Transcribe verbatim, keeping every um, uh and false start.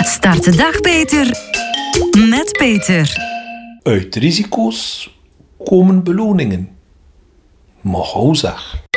Start de dag beter met Peter. Uit risico's komen beloningen. Maar hou zeg.